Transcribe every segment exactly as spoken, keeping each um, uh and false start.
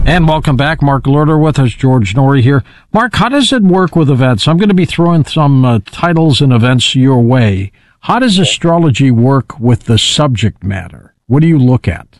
And welcome back. Mark Lerner with us, George Noory here. Mark, how does it work with events? I'm going to be throwing some uh, titles and events your way. How does astrology work with the subject matter? What do you look at?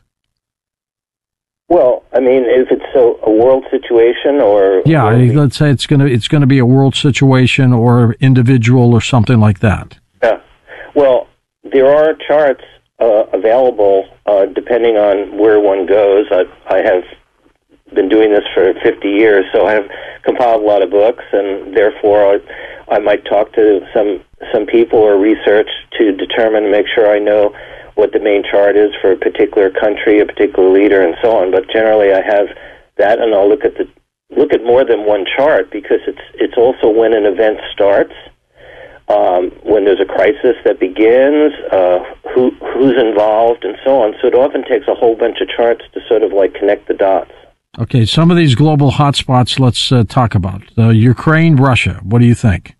Well, I mean, if it's a, a world situation or... Yeah, or the, let's say it's going to it's going to be a world situation or individual or something like that. Yeah. Well, there are charts uh, available uh, depending on where one goes. I, I have been doing this for fifty years, so I have compiled a lot of books, and therefore I, I might talk to some some people or research to determine, make sure I know what the main chart is for a particular country, a particular leader, and so on. But generally, I have that, and I'll look at the look at more than one chart because it's it's also when an event starts, um, when there's a crisis that begins, uh, who who's involved, and so on. So it often takes a whole bunch of charts to sort of like connect the dots. Okay, some of these global hotspots, let's uh, talk about. Uh, Ukraine, Russia, what do you think?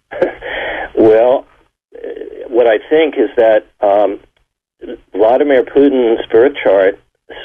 Well, what I think is that um, Vladimir Putin's birth chart,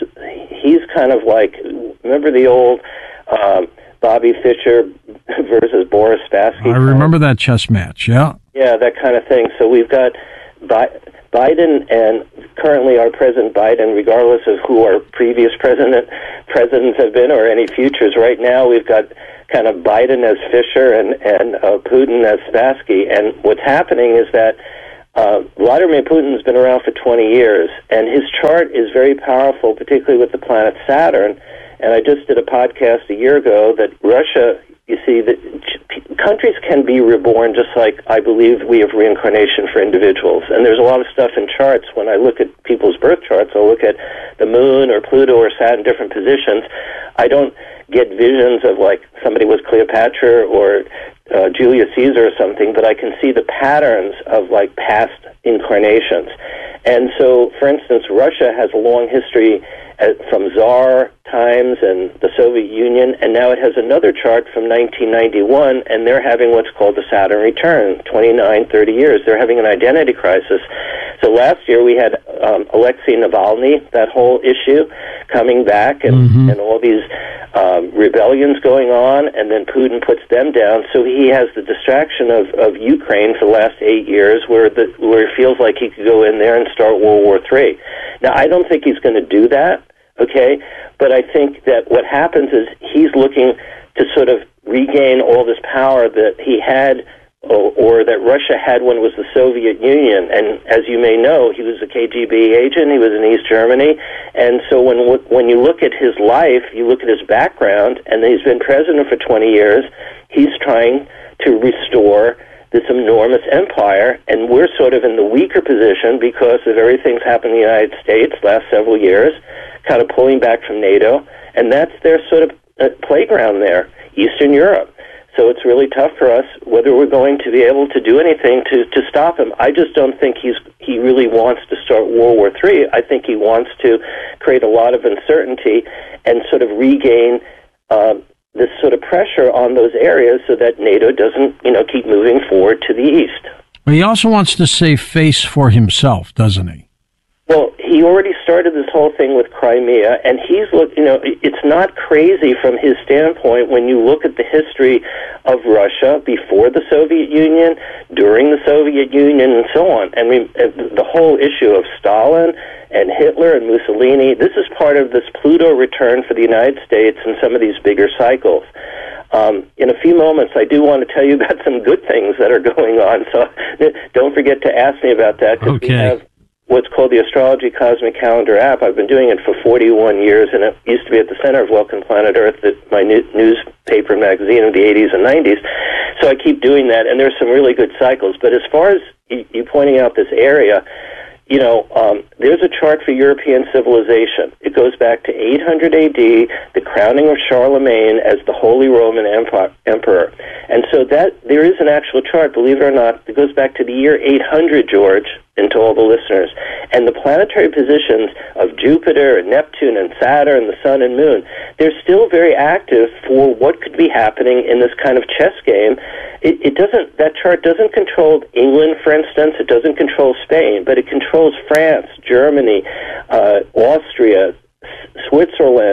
he's kind of like, remember the old um, Bobby Fischer versus Boris Spassky? I remember that chess match, yeah. Yeah, that kind of thing. So we've got Bi- Biden and currently our President Biden, regardless of who our previous president presidents have been or any futures, right now we've got kind of Biden as Fischer and, and uh, Putin as Spassky. And what's happening is that uh, Vladimir Putin's been around for twenty years, and his chart is very powerful, particularly with the planet Saturn. And I just did a podcast a year ago that Russia, you see, that countries can be reborn just like I believe we have reincarnation for individuals. And there's a lot of stuff in charts. When I look at people's birth charts, I'll look at the moon or Pluto or Saturn, different positions. I don't get visions of like somebody was Cleopatra or uh, Julius Caesar or something, but I can see the patterns of like past incarnations. And so, for instance, Russia has a long history uh, from Tsar times and the Soviet Union, and now it has another chart from nineteen ninety-one, and they're having what's called the Saturn return, twenty-nine, thirty years. They're having an identity crisis. So last year we had um, Alexei Navalny, that whole issue, coming back, and, mm-hmm. and all these um, rebellions going on, and then Putin puts them down. So he has the distraction of, of Ukraine for the last eight years, where the where it feels like he could go in there and start World War Three. Now, I don't think he's going to do that, okay? But I think that what happens is he's looking to sort of regain all this power that he had or, or that Russia had when it was the Soviet Union. And as you may know, he was a K G B agent. He was in East Germany. And so when when you look at his life, you look at his background, and he's been president for twenty years, he's trying to restore this enormous empire, and we're sort of in the weaker position because of everything's happened in the United States last several years, kind of pulling back from NATO, and that's their sort of uh, playground there, Eastern Europe. So it's really tough for us whether we're going to be able to do anything to, to stop him. I just don't think he's he really wants to start World War Three. I think he wants to create a lot of uncertainty and sort of regain uh, this sort of pressure on those areas so that NATO doesn't, you know, keep moving forward to the east. Well, he also wants to save face for himself, doesn't he? Well, he already started this whole thing with Crimea, and he's look. You know, it's not crazy from his standpoint when you look at the history of Russia before the Soviet Union, during the Soviet Union, and so on. And we, the whole issue of Stalin and Hitler and Mussolini. This is part of this Pluto return for the United States and some of these bigger cycles. Um, in a few moments, I do want to tell you about some good things that are going on. So don't forget to ask me about that, because okay. we have what's called the Astrology Cosmic Calendar app. I've been doing it for forty-one years, and it used to be at the center of Welcome Planet Earth, at my new newspaper magazine of the eighties and nineties. So I keep doing that, and there's some really good cycles. But as far as you, you pointing out this area, you know, um, there's a chart for European civilization. It goes back to eight hundred A D, the crowning of Charlemagne as the Holy Roman Emperor. And so that there is an actual chart, believe it or not, that goes back to the year eight hundred, George, and to all the listeners. And the planetary positions of Jupiter and Neptune and Saturn, the Sun and Moon, they're still very active for what could be happening in this kind of chess game. It, it doesn't, that chart doesn't control England, for instance. It doesn't control Spain, but it controls France, Germany, uh, Austria, Switzerland,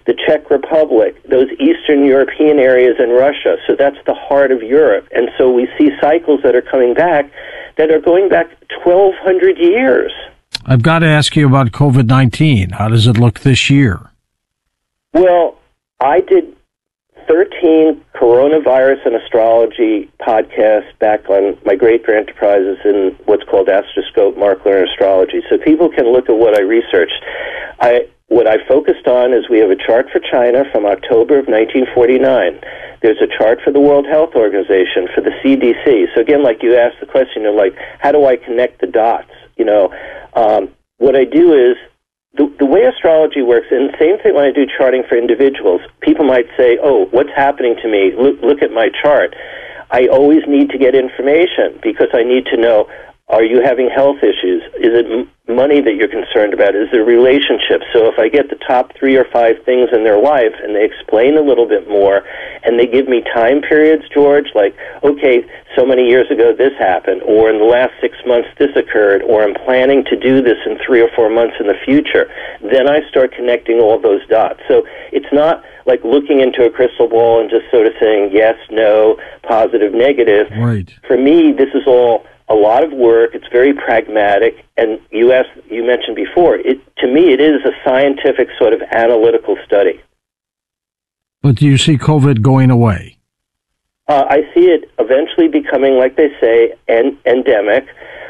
the Czech Republic, those Eastern European areas, and Russia. So that's the heart of Europe. And so we see cycles that are coming back that are going back twelve hundred years. I've got to ask you about COVID nineteen. How does it look this year? Well, I did thirteen coronavirus and astrology podcasts back on my great for enterprises in what's called Astroscope, Mark Learner Astrology. So people can look at what I researched. I What I focused on is we have a chart for China from October of nineteen forty-nine. There's a chart for the World Health Organization, for the C D C. So again, like you asked the question, you're like, how do I connect the dots? You know, um, what I do is, the, the way astrology works, and same thing when I do charting for individuals, people might say, oh, what's happening to me? Look, look at my chart. I always need to get information because I need to know, are you having health issues? Is it m- money that you're concerned about? Is there relationships? So if I get the top three or five things in their life and they explain a little bit more and they give me time periods, George, like, okay, so many years ago this happened, or in the last six months this occurred, or I'm planning to do this in three or four months in the future, then I start connecting all those dots. So it's not like looking into a crystal ball and just sort of saying yes, no, positive, negative. Right. For me, this is all a lot of work. It's very pragmatic, and you asked, you mentioned before, it, to me, it is a scientific sort of analytical study. But do you see COVID going away? Uh, I see it eventually becoming, like they say, en- endemic.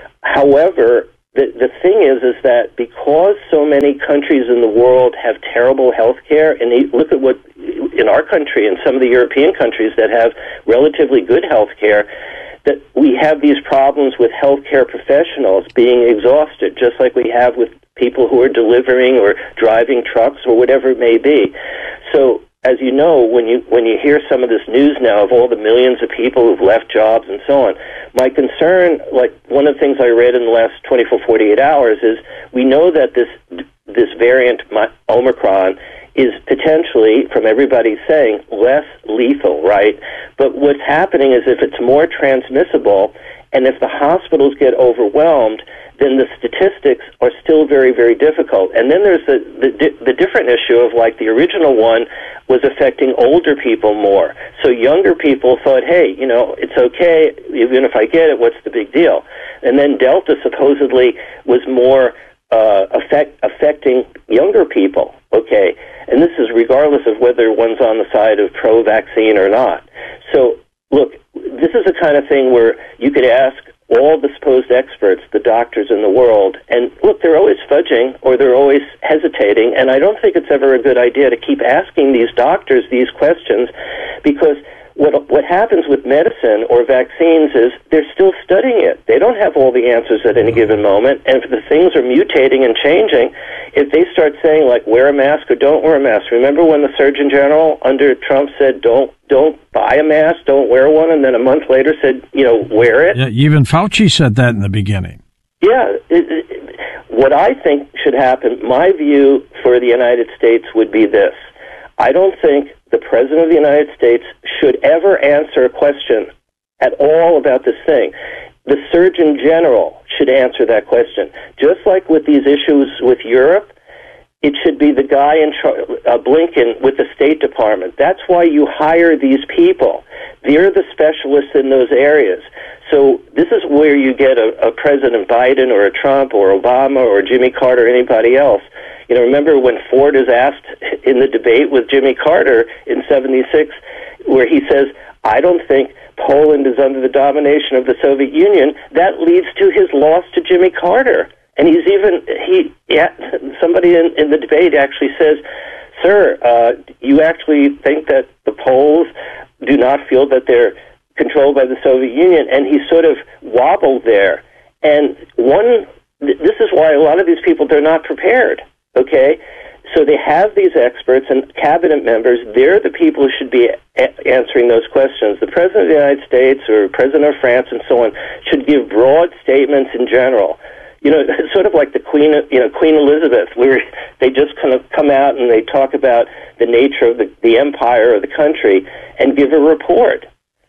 However, the the thing is, is that because so many countries in the world have terrible health care, and they, look at what in our country and some of the European countries that have relatively good health care, that we have these problems with healthcare professionals being exhausted, just like we have with people who are delivering or driving trucks or whatever it may be. So, as you know, when you when you hear some of this news now of all the millions of people who've left jobs and so on, my concern, like one of the things I read in the last twenty-four, forty-eight hours, is we know that this this variant Omicron is potentially, from everybody saying, less lethal, right? But what's happening is if it's more transmissible, and if the hospitals get overwhelmed, then the statistics are still very, very difficult. And then there's the, the, the different issue of, like, the original one was affecting older people more. So younger people thought, hey, you know, it's okay, even if I get it, what's the big deal? And then Delta supposedly was more uh, affect, affecting younger people, okay? And this is regardless of whether one's on the side of pro-vaccine or not. So, look, this is the kind of thing where you could ask all the supposed experts, the doctors in the world, and look, they're always fudging or they're always hesitating, and I don't think it's ever a good idea to keep asking these doctors these questions, because what what happens with medicine or vaccines is they're still studying it. They don't have all the answers at any given moment, and if the things are mutating and changing, if they start saying, like, wear a mask or don't wear a mask, remember when the Surgeon General under Trump said, don't don't buy a mask, don't wear one, and then a month later said, you know, wear it? Yeah, even Fauci said that in the beginning. Yeah. It, it, what I think should happen, my view for the United States would be this. I don't think the President of the United States should ever answer a question at all about this thing. The Surgeon General should answer that question. Just like with these issues with Europe, it should be the guy in char- uh, Blinken with the State Department. That's why you hire these people. They're the specialists in those areas. So this is where you get a, a President Biden or a Trump or Obama or Jimmy Carter or anybody else. You know, remember when Ford is asked in the debate with Jimmy Carter in seventy-six, where he says, I don't think Poland is under the domination of the Soviet Union. That leads to his loss to Jimmy Carter. And he's even, he, yeah, somebody in, in the debate actually says, sir, uh, you actually think that the Poles do not feel that they're controlled by the Soviet Union? And he sort of wobbled there. And one, this is why a lot of these people, they're not prepared, okay? So they have these experts and cabinet members. They're the people who should be a- answering those questions. The President of the United States or President of France and so on should give broad statements in general. You know, it's sort of like the Queen, you know, Queen Elizabeth, where they just kind of come out and they talk about the nature of the, the empire or the country and give a report.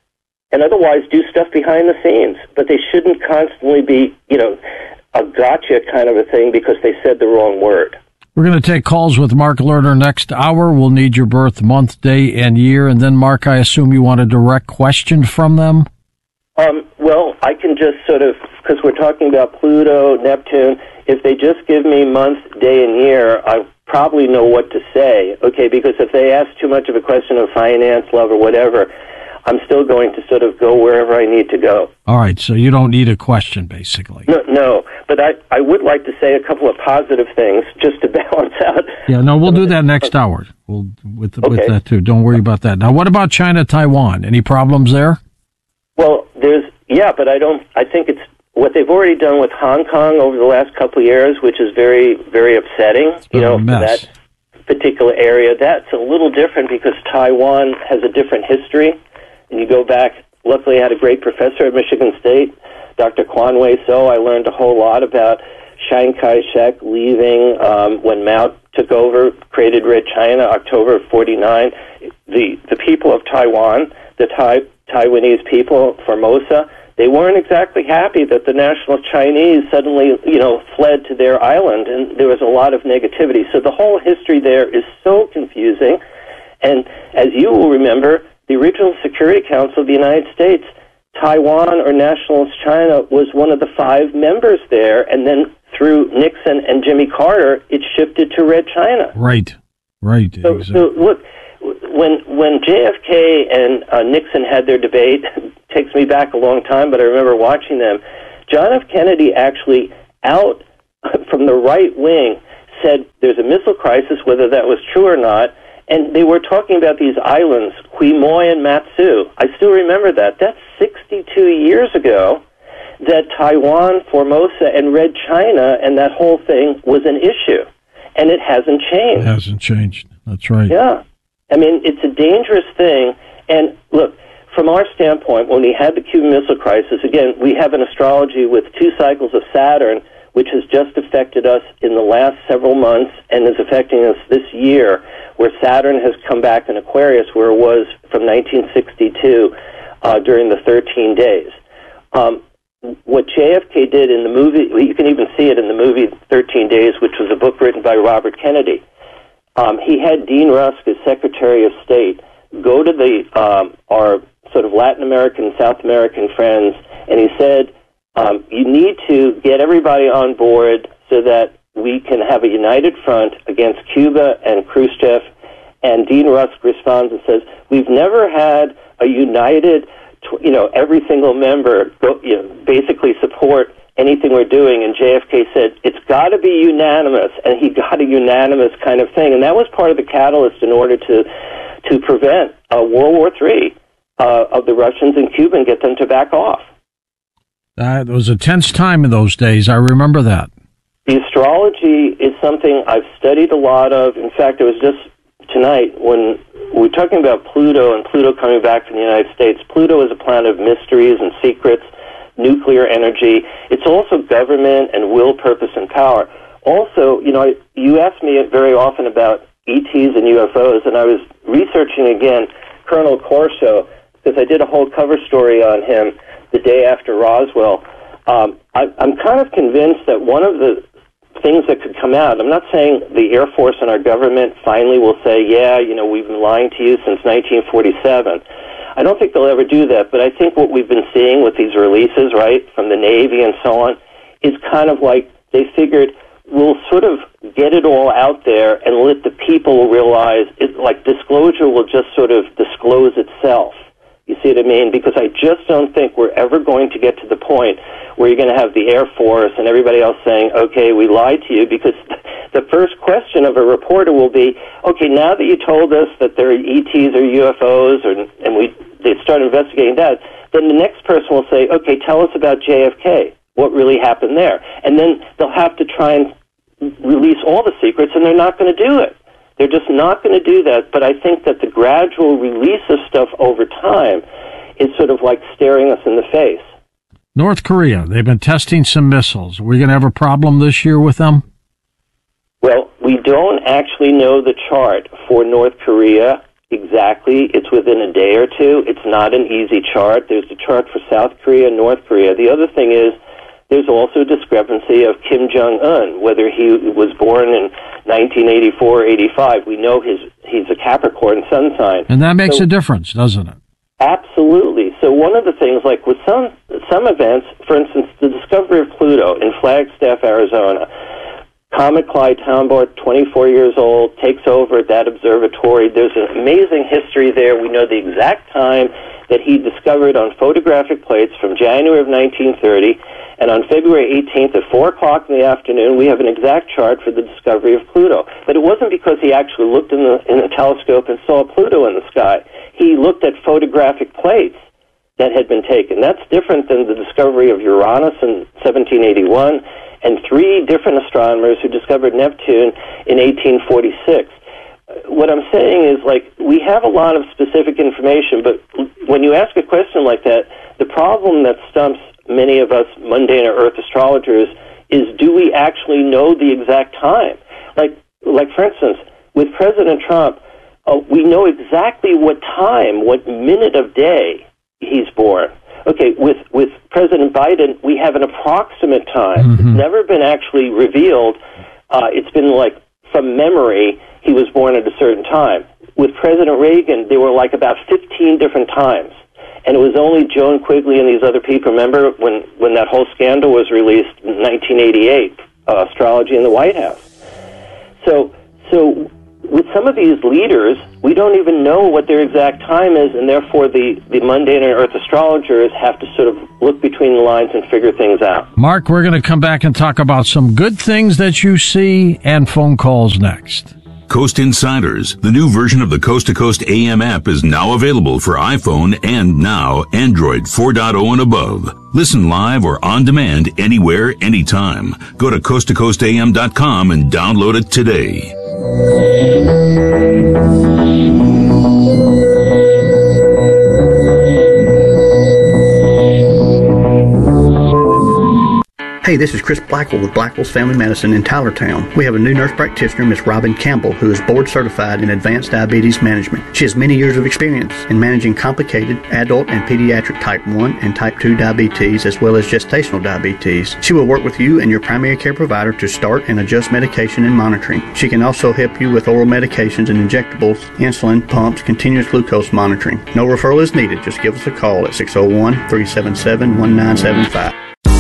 And otherwise do stuff behind the scenes. But they shouldn't constantly be, you know, a gotcha kind of a thing because they said the wrong word. We're going to take calls with Mark Lerner next hour. We'll need your birth month, day, and year. And then, Mark, I assume you want a direct question from them? Um, well, I can just sort of, because we're talking about Pluto, Neptune, if they just give me month, day, and year, I probably know what to say, okay? Because if they ask too much of a question of finance, love, or whatever, I'm still going to sort of go wherever I need to go. All right, so you don't need a question, basically. No, no, but I, I would like to say a couple of positive things just to balance out. Yeah, no, we'll do that next hour. We'll with okay. with that too. Don't worry about that. Now, what about China, Taiwan? Any problems there? Well, there's yeah, but I don't. I think it's what they've already done with Hong Kong over the last couple of years, which is very, very upsetting. It's you know, a mess. For that particular area, that's a little different because Taiwan has a different history. And you go back, luckily I had a great professor at Michigan State, Doctor Kwan-Wei So. I learned a whole lot about Chiang Kai-shek leaving um, when Mao took over, created Red China, October of forty-nine. The the people of Taiwan, the Thai, Taiwanese people, Formosa, they weren't exactly happy that the national Chinese suddenly, you know, fled to their island, and there was a lot of negativity. So the whole history there is so confusing. And as you will remember, the original Security Council of the United States, Taiwan or Nationalist China was one of the five members there, and then through Nixon and Jimmy Carter, it shifted to Red China. Right, right. So, exactly. so look, when when J F K and uh, Nixon had their debate, takes me back a long time, but I remember watching them, John F. Kennedy actually out from the right wing said there's a missile crisis, whether that was true or not. And they were talking about these islands, Quemoy and Matsu. I still remember that. That's sixty-two years ago that Taiwan, Formosa, and Red China and that whole thing was an issue. And it hasn't changed. It hasn't changed. That's right. Yeah. I mean, it's a dangerous thing. And look, from our standpoint, when we had the Cuban Missile Crisis, again, we have an astrology with two cycles of Saturn, which has just affected us in the last several months and is affecting us this year, where Saturn has come back in Aquarius, where it was from nineteen sixty-two uh, during the thirteen days. Um, what J F K did in the movie, you can even see it in the movie thirteen days, which was a book written by Robert Kennedy. Um, he had Dean Rusk, as Secretary of State, go to the um, our sort of Latin American, South American friends, and he said, um, you need to get everybody on board so that we can have a united front against Cuba and Khrushchev. And Dean Rusk responds and says, we've never had a united, you know, every single member go, you know, basically support anything we're doing. And J F K said, it's got to be unanimous. And he got a unanimous kind of thing. And that was part of the catalyst in order to, to prevent uh, World War Three uh, of the Russians and Cuba and get them to back off. Uh, it was a tense time in those days. I remember that. The astrology is something I've studied a lot of. In fact, it was just tonight when we were talking about Pluto and Pluto coming back from the United States. Pluto is a planet of mysteries and secrets, nuclear energy. It's also government and will, purpose, and power. Also, you know, you ask me very often about E Ts and U F Os, and I was researching again Colonel Corso, because I did a whole cover story on him the day after Roswell. Um, I, I'm kind of convinced that one of the things that could come out, I'm not saying the Air Force and our government finally will say, yeah, you know, we've been lying to you since nineteen forty-seven. I don't think they'll ever do that, but I think what we've been seeing with these releases, right, from the Navy and so on, is kind of like they figured we'll sort of get it all out there and let the people realize, it, like disclosure will just sort of disclose itself. You see what I mean? Because I just don't think we're ever going to get to the point where you're going to have the Air Force and everybody else saying, okay, we lied to you, because the first question of a reporter will be, okay, now that you told us that there are E Ts or U F Os, or, and we they start investigating that, then the next person will say, okay, tell us about J F K. What really happened there? And then they'll have to try and release all the secrets, and they're not going to do it. They're just not going to do that, but I think that the gradual release of stuff over time is sort of like staring us in the face. North Korea, they've been testing some missiles. Are we going to have a problem this year with them? Well, we don't actually know the chart for North Korea exactly. It's within a day or two. It's not an easy chart. There's a chart for South Korea and North Korea. The other thing is, there's also a discrepancy of Kim Jong-un, whether he was born in nineteen eighty-four or eighty-five. We know his he's a Capricorn sun sign. And that makes so, a difference, doesn't it? Absolutely. So one of the things, like with some some events, for instance, the discovery of Pluto in Flagstaff, Arizona, Comet Clyde Tombaugh, twenty-four years old, takes over at that observatory. There's an amazing history there. We know the exact time that he discovered on photographic plates from January of nineteen thirty, and on February eighteenth at four o'clock in the afternoon, we have an exact chart for the discovery of Pluto. But it wasn't because he actually looked in the, in the telescope and saw Pluto in the sky. He looked at photographic plates that had been taken. That's different than the discovery of Uranus in seventeen eighty-one, and three different astronomers who discovered Neptune in eighteen forty-six. What I'm saying is, like, we have a lot of specific information, but when you ask a question like that, the problem that stumps many of us mundane or Earth astrologers is, do we actually know the exact time? Like, like for instance, with President Trump, uh, we know exactly what time, what minute of day he's born. Okay, with, with President Biden, we have an approximate time. Mm-hmm. It's never been actually revealed. Uh, it's been like from memory, he was born at a certain time. With President Reagan, there were like about fifteen different times. And it was only Joan Quigley and these other people, remember, when, when that whole scandal was released in nineteen eighty-eight, uh, astrology in the White House. So, so with some of these leaders, we don't even know what their exact time is, and therefore the, the mundane and Earth astrologers have to sort of look between the lines and figure things out. Mark, we're going to come back and talk about some good things that you see and phone calls next. Coast Insiders, the new version of the Coast to Coast A M app, is now available for iPhone and now Android four point oh and above. Listen live or on demand anywhere, anytime. Go to coast to coast a m dot com and download it today. Hey, this is Chris Blackwell with Blackwell's Family Medicine in Tylertown. We have a new nurse practitioner, Miss Robin Campbell, who is board certified in advanced diabetes management. She has many years of experience in managing complicated adult and pediatric type one and type two diabetes, as well as gestational diabetes. She will work with you and your primary care provider to start and adjust medication and monitoring. She can also help you with oral medications and injectables, insulin, pumps, continuous glucose monitoring. No referral is needed. Just give us a call at six oh one, three seven seven, one nine seven five.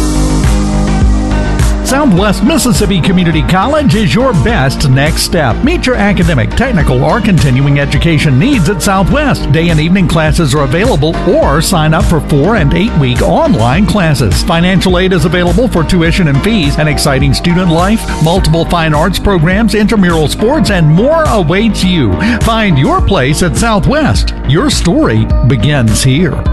Southwest Mississippi Community College is your best next step. Meet your academic, technical, or continuing education needs at Southwest. Day and evening classes are available, or sign up for four and eight week online classes. Financial aid is available for tuition and fees. An exciting student life, multiple fine arts programs, intramural sports, and more awaits you. Find your place at Southwest. Your story begins here.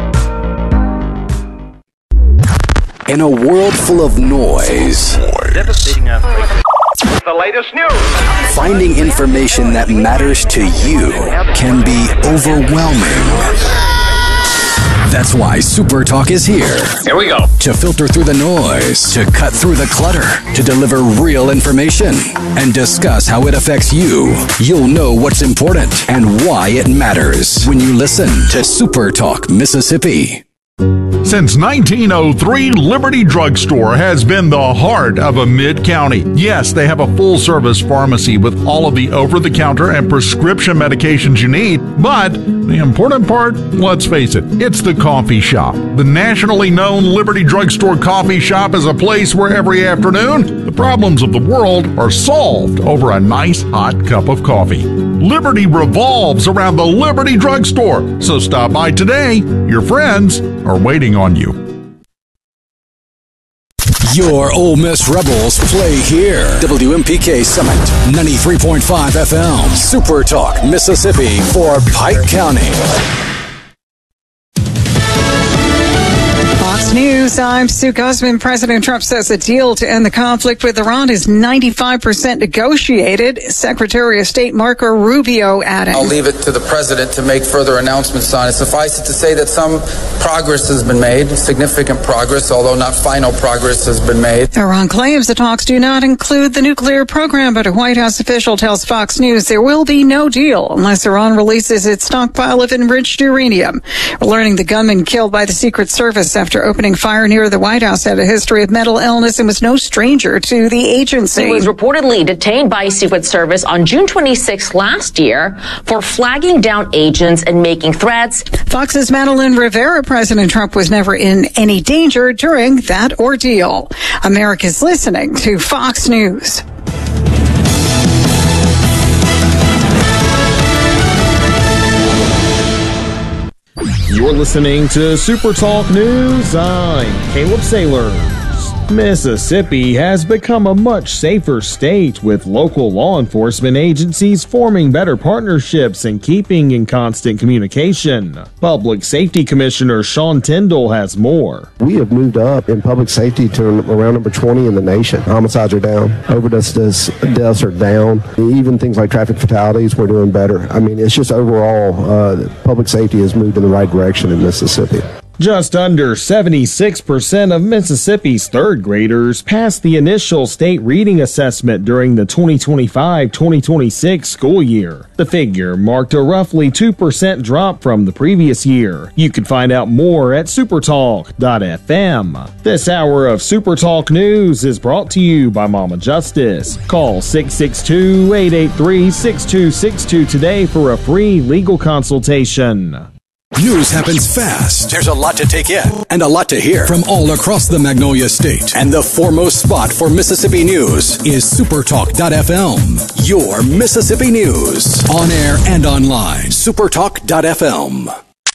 In a world full of noise, devastating earthquake. The latest news. Finding information that matters to you can be overwhelming. That's why Super Talk is here. Here we go. To filter through the noise, to cut through the clutter, to deliver real information, and discuss how it affects you. You'll know what's important and why it matters when you listen to Super Talk Mississippi. Since nineteen oh three, Liberty Drugstore has been the heart of a mid-county. Yes, they have a full-service pharmacy with all of the over-the-counter and prescription medications you need. But the important part, let's face it, it's the coffee shop. The nationally known Liberty Drugstore coffee shop is a place where every afternoon, the problems of the world are solved over a nice hot cup of coffee. Liberty revolves around the Liberty Drugstore. So stop by today. Your friends are waiting on you. Your Ole Miss Rebels play here. W M P K Summit, ninety-three point five F M. Super Talk Mississippi for Pike County. Fox News, I'm Sue Guzman. President Trump says a deal to end the conflict with Iran is ninety-five percent negotiated. Secretary of State Marco Rubio adding. I'll leave it to the president to make further announcements on it. Suffice it to say that some progress has been made, significant progress, although not final progress has been made. Iran claims the talks do not include the nuclear program, but a White House official tells Fox News there will be no deal unless Iran releases its stockpile of enriched uranium. We're learning the gunman killed by the Secret Service after opening fire near the White House had a history of mental illness and was no stranger to the agency. He was reportedly detained by Secret Service on June twenty-sixth last year for flagging down agents and making threats. Fox's Madeline Rivera, President Trump was never in any danger during that ordeal. America's listening to Fox News. You're listening to Super Talk News. I'm Caleb Sailors. Mississippi has become a much safer state, with local law enforcement agencies forming better partnerships and keeping in constant communication. Public Safety Commissioner Sean Tyndall has more. We have moved up in public safety to around number twenty in the nation. Homicides are down, overdose deaths are down, even things like traffic fatalities, we're doing better. I mean, it's just overall, uh, public safety has moved in the right direction in Mississippi. Just under seventy-six percent of Mississippi's third graders passed the initial state reading assessment during the twenty twenty-five twenty twenty-six school year. The figure marked a roughly two percent drop from the previous year. You can find out more at supertalk dot f m. This hour of Super Talk News is brought to you by Mama Justice. Call six six two, eight eight three, six two six two today for a free legal consultation. News happens fast. There's a lot to take in and a lot to hear from all across the Magnolia State. And the foremost spot for Mississippi news is supertalk dot f m. Your Mississippi news. On air and online. supertalk dot f m.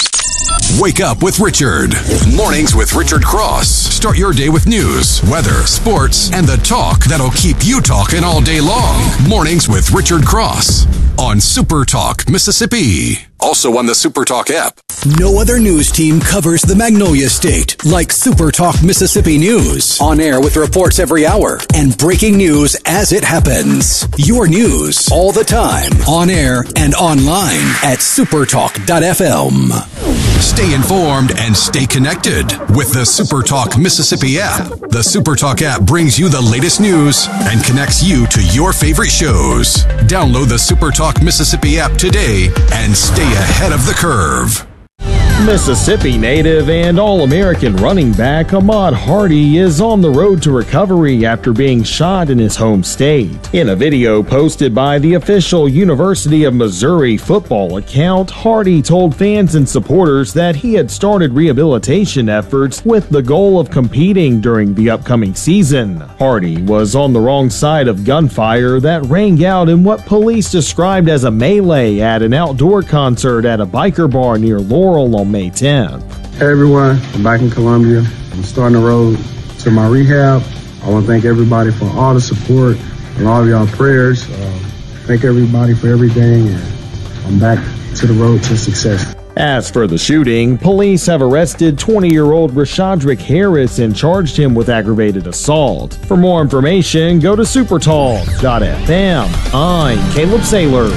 Wake up with Richard. Mornings with Richard Cross. Start your day with news, weather, sports, and the talk that'll keep you talking all day long. Mornings with Richard Cross on Super Talk Mississippi. Also on the Super Talk app. No other news team covers the Magnolia State like Super Talk Mississippi News. On air with reports every hour and breaking news as it happens. Your news all the time. On air and online at supertalk dot f m. Stay informed and stay connected with the Super Talk Mississippi app. The Super Talk app brings you the latest news and connects you to your favorite shows. Download the Super Talk Mississippi app today and stay ahead of the curve. Mississippi native and All-American running back Ahmad Hardy is on the road to recovery after being shot in his home state. In a video posted by the official University of Missouri football account, Hardy told fans and supporters that he had started rehabilitation efforts with the goal of competing during the upcoming season. Hardy was on the wrong side of gunfire that rang out in what police described as a melee at an outdoor concert at a biker bar near Laurel on May tenth. Hey everyone, I'm back in Columbia. I'm starting the road to my rehab. I want to thank everybody for all the support and all of y'all prayers. Uh, thank everybody for everything, and I'm back to the road to success. As for the shooting, police have arrested twenty-year-old Rashadrick Harris and charged him with aggravated assault. For more information, go to supertalk dot f m. I'm Caleb Sailors.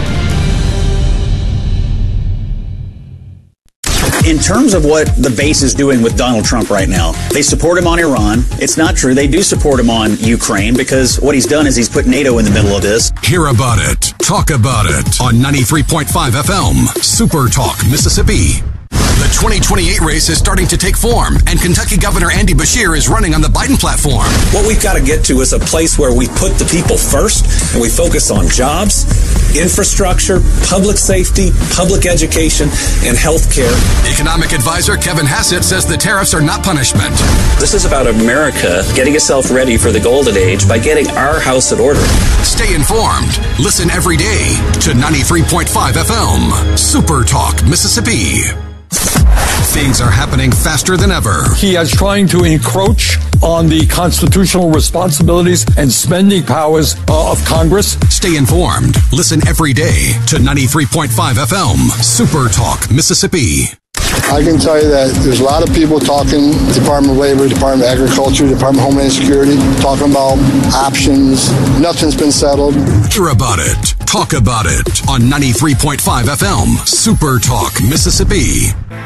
In terms of what the base is doing with Donald Trump right now, they support him on Iran. It's not true. They do support him on Ukraine because what he's done is he's put NATO in the middle of this. Hear about it. Talk about it on ninety-three point five F M. Super Talk Mississippi. The twenty twenty-eight race is starting to take form, and Kentucky Governor Andy Beshear is running on the Biden platform. What we've got to get to is a place where we put the people first, and we focus on jobs, infrastructure, public safety, public education, and health care. Economic advisor Kevin Hassett says the tariffs are not punishment. This is about America getting itself ready for the golden age by getting our house in order. Stay informed. Listen every day to ninety-three point five F M. Super Talk Mississippi. Things are happening faster than ever. He is trying to encroach on the constitutional responsibilities and spending powers uh, of Congress. Stay informed. Listen every day to ninety-three point five F M. Super Talk Mississippi. I can tell you that there's a lot of people talking, Department of Labor, Department of Agriculture, Department of Homeland Security, talking about options. Nothing's been settled. Hear about it. Talk about it on ninety-three point five F M. Super Talk Mississippi.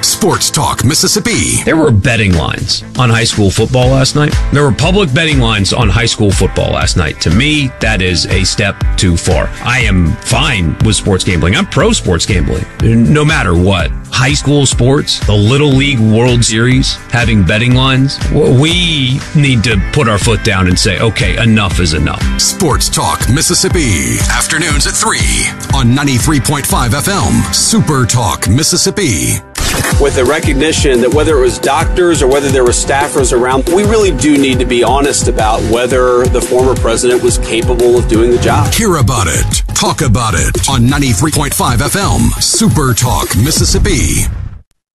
Sports Talk Mississippi. There were betting lines on high school football last night. There were public betting lines on high school football last night. To me, that is a step too far. I am fine with sports gambling. I'm pro sports gambling, no matter what. High school sports, the Little League World Series, having betting lines, we need to put our foot down and say, okay, enough is enough. Sports Talk Mississippi. Afternoons at three on ninety-three point five F M. Super Talk Mississippi. With the recognition that whether it was doctors or whether there were staffers around, we really do need to be honest about whether the former president was capable of doing the job. Hear about it. Talk about it on ninety-three point five F M. Super Talk Mississippi.